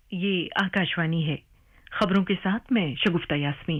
ये आकाशवाणी है। खबरों के साथ मैं शगुफ्ता यास्मीन।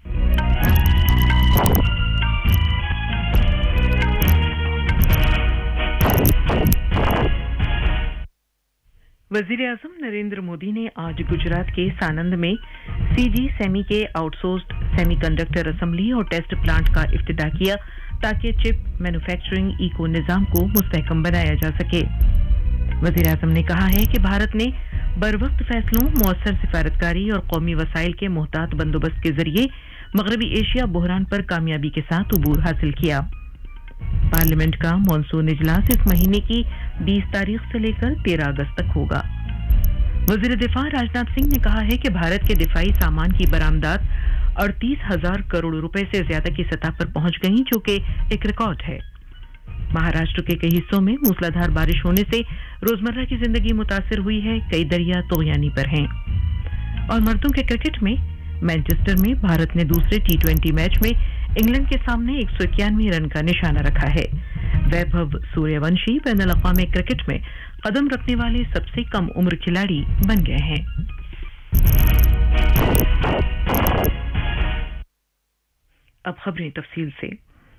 वज़ीर-ए-आज़म नरेंद्र मोदी ने आज गुजरात के सानंद में सीजी सेमी के आउटसोर्स्ड सेमीकंडक्टर असेंबली और टेस्ट प्लांट का इफ्तिताह किया ताकि चिप मैन्युफैक्चरिंग इको निज़ाम को मुस्तहकम बनाया जा सके। वज़ीर-ए-आज़म ने कहा है कि भारत ने बरवक्त फैसलों, मौसर सिफारतकारी और कौमी वसाइल के मुहतात बंदोबस्त के जरिए मगरबी एशिया बहरान पर कामयाबी के साथ उबूर हासिल किया। पार्लियामेंट का मॉनसून इजलास इस महीने की 20 तारीख से लेकर 13 अगस्त तक होगा। वज़ीर दिफा राजनाथ सिंह ने कहा है कि भारत के दिफाई सामान की बरामदात 38,000 करोड़ रुपए से ज्यादा की सतह पर पहुंच गई, जो कि एक रिकॉर्ड है। महाराष्ट्र के कई हिस्सों में मूसलाधार बारिश होने से रोजमर्रा की जिंदगी मुतासिर हुई है। कई दरिया तोगयानी पर हैं। और मर्दों के क्रिकेट में मैनचेस्टर में भारत ने दूसरे T20 मैच में इंग्लैंड के सामने 191 रन का निशाना रखा है। वैभव सूर्यवंशी बैनुल अक़वामी क्रिकेट में कदम रखने वाले सबसे कम उम्र खिलाड़ी बन गए हैं। अब खबरें तफसील से।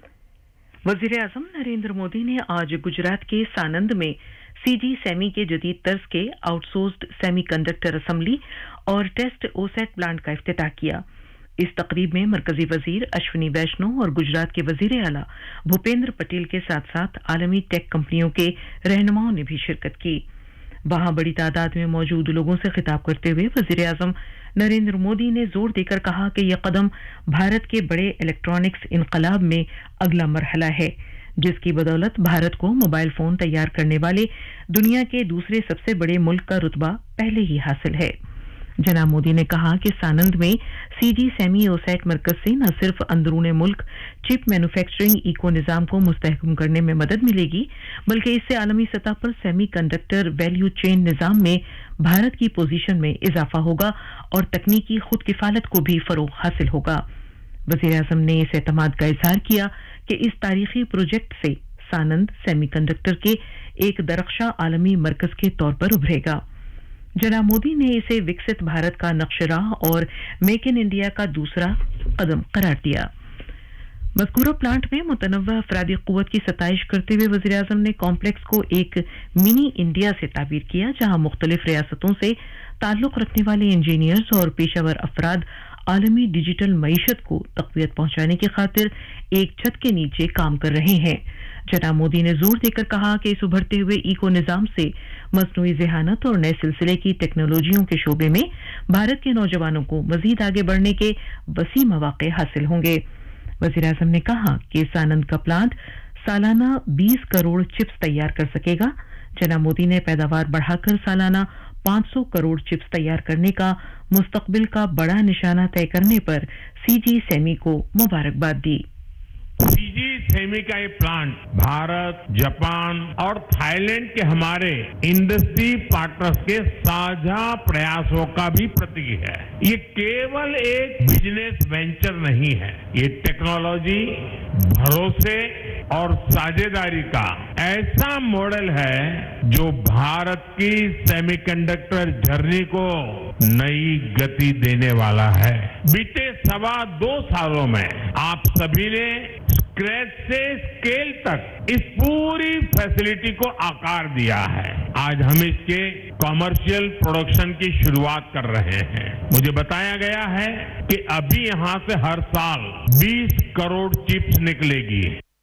वज़ीर-ए-आज़म नरेंद्र मोदी ने आज गुजरात के सानंद में सीजी सेमी के जदीद तर्ज के आउटसोर्स्ड सेमीकंडक्टर असेंबली और टेस्ट ओसेट प्लांट का इफ्तिताह किया। इस तकरीब में मरकजी वजीर अश्विनी वैष्णव और गुजरात के वजीर आला भूपेंद्र पटेल के साथ साथ आलमी टेक कंपनियों के रहनुमाओं ने भी शिरकत की। वहां बड़ी तादाद में मौजूद लोगों से खिताब करते हुए वज़ीर-ए-आज़म नरेंद्र मोदी ने जोर देकर कहा कि यह कदम भारत के बड़े इलेक्ट्रॉनिक्स इनकलाब में अगला मरहला है, जिसकी बदौलत भारत को मोबाइल फोन तैयार करने वाले दुनिया के दूसरे सबसे बड़े मुल्क का रुतबा पहले ही हासिल है। जनाब मोदी ने कहा कि सानंद में सीजी सेमी ओसेट मरकज से न सिर्फ अंदरूने मुल्क चिप मैन्युफैक्चरिंग इको निज़ाम को मुस्तहकम करने में मदद मिलेगी, बल्कि इससे आलमी सतह पर सेमी कंडक्टर वैल्यू चेन निज़ाम में भारत की पोजीशन में इजाफा होगा और तकनीकी खुद किफालत को भी फरोग हासिल होगा। वज़ीर-ए-आज़म ने इस एतमाद का इजहार किया कि इस तारीखी प्रोजेक्ट से सानंद सेमीकंडक्टर के एक दरख्शा आलमी मरकज के तौर पर उभरेगा। जनाब मोदी ने इसे विकसित भारत का नक्शराह और मेक इन इंडिया का दूसरा कदम करार दिया। मज़कूरा प्लांट में मुतनव्वा अफरादी क़ुव्वत की सताइश करते हुए वज़ीर-ए-आज़म ने कॉम्प्लेक्स को एक मिनी इंडिया से ताबीर किया, जहां मुख्तलिफ रियासतों से ताल्लुक़ रखने वाले इंजीनियर्स और पेशावर अफराद आलमी डिजिटल मईशत को तक़वियत पहुंचाने की खातिर एक छत के नीचे काम कर रहे हैं। जनाब मोदी ने जोर देकर कहा कि इस उभरते हुए इको निज़ाम से मसनूई ज़हानत और नए सिलसिले की टेक्नोलॉजियों के शोबे में भारत के नौजवानों को मजीद आगे बढ़ने के वसी मौक़े हासिल होंगे। वज़ीर-ए-आज़म ने कहा कि सानंद का प्लांट सालाना 20 करोड़ चिप्स तैयार कर सकेगा। जनाब मोदी ने पैदावार बढ़ाकर सालाना 500 करोड़ चिप्स तैयार करने का मुस्तकबिल का बड़ा निशाना तय करने पर सीजी सेमी को मुबारकबाद दी। सीजी सेमी का ये प्लांट भारत, जापान और थाईलैंड के हमारे इंडस्ट्री पार्टनर्स के साझा प्रयासों का भी प्रतीक है। ये केवल एक बिजनेस वेंचर नहीं है, ये टेक्नोलॉजी, भरोसे और साझेदारी का ऐसा मॉडल है जो भारत की सेमीकंडक्टर जर्नी को नई गति देने वाला है। बीते 2.25 सालों में आप सभी ने स्क्रैच से स्केल तक इस पूरी फैसिलिटी को आकार दिया है। आज हम इसके कॉमर्शियल प्रोडक्शन की शुरुआत कर रहे हैं। मुझे बताया गया है कि अभी यहां से हर साल 20 करोड़ चिप्स निकलेगी।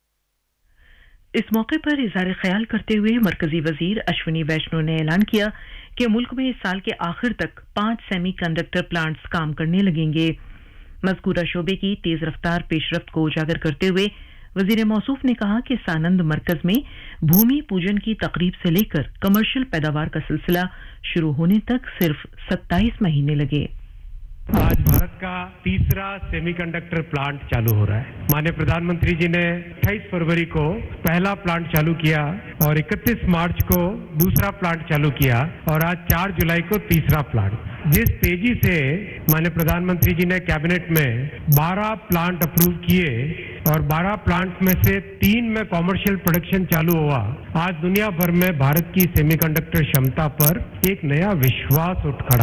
इस मौके पर इज़हार ख्याल करते हुए मरकजी वजीर अश्विनी वैष्णव ने ऐलान किया कि मुल्क में इस साल के आखिर तक 5 सेमी कंडक्टर प्लांट्स काम करने लगेंगे। मज़कूरा शोबे की तेज रफ्तार पेशरफ्त को उजागर करते हुए वजीर मौसूफ ने कहा कि सानंद मरकज में भूमि पूजन की तकरीब से लेकर कमर्शियल पैदावार का सिलसिला शुरू होने तक सिर्फ 27 महीने लगे। आज भारत का तीसरा सेमीकंडक्टर प्लांट चालू हो रहा है। माननीय प्रधानमंत्री जी ने 28 फरवरी को पहला प्लांट चालू किया और 31 मार्च को दूसरा प्लांट चालू किया और आज 4 जुलाई को तीसरा प्लांट। जिस तेजी से माननीय प्रधानमंत्री जी ने कैबिनेट में 12 प्लांट अप्रूव किए और 12 प्लांट में से 3 में कॉमर्शियल प्रोडक्शन चालू हुआ, आज दुनिया भर में भारत की सेमीकंडक्टर क्षमता पर एक नया विश्वास उठ खड़ा